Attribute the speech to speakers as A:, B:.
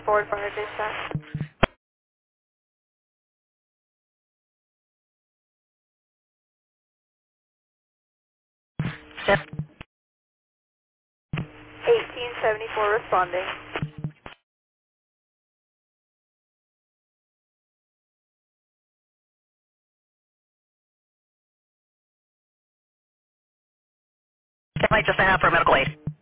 A: forward fire dispatch.
B: Yep.
A: 1874 responding.
B: It might just hang out for medical aid.